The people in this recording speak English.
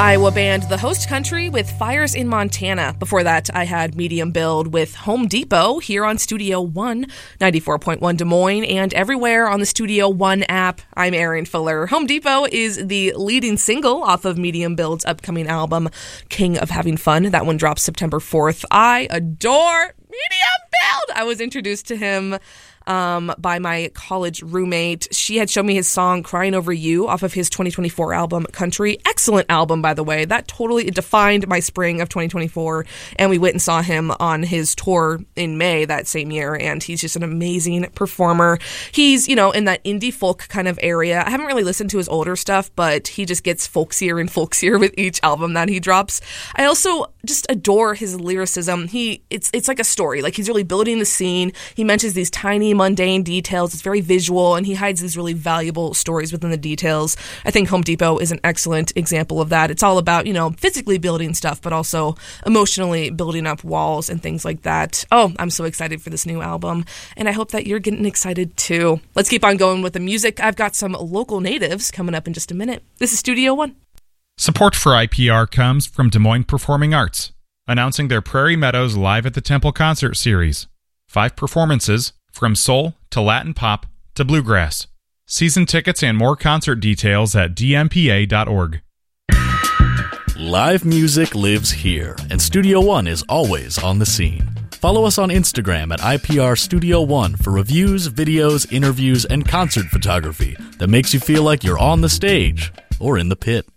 Iowa band The Host Country with Fires in Montana. Before that, I had Medium Build with Home Depot here on Studio One, 94.1 Des Moines, and everywhere on the Studio One app. I'm Erin Fuller. Home Depot is the leading single off of Medium Build's upcoming album, King of Having Fun. That one drops September 4th. I adore Medium Build! I was introduced to him by my college roommate. She had shown me his song Crying Over You off of his 2024 album Country. Excellent album, by the way. That totally defined my spring of 2024, and we went and saw him on his tour in May that same year, and he's just an amazing performer. He's, in that indie folk kind of area. I haven't really listened to his older stuff, but he just gets folksier and folksier with each album that he drops. I also just adore his lyricism. It's like a story. Like, he's really building the scene. He mentions these tiny mundane details. It's very visual, and he hides these really valuable stories within the details. I think Home Depot is an excellent example of that. It's all about, physically building stuff, but also emotionally building up walls and things like that. Oh, I'm so excited for this new album, and I hope that you're getting excited too. Let's keep on going with the music. I've got some local natives coming up in just a minute. This is Studio One. Support for IPR comes from Des Moines Performing Arts, announcing their Prairie Meadows Live at the Temple concert series. 5 performances, from soul to Latin pop to bluegrass. Season tickets and more concert details at dmpa.org. Live music lives here, and Studio One is always on the scene. Follow us on Instagram at IPR Studio One for reviews, videos, interviews, and concert photography that makes you feel like you're on the stage or in the pit.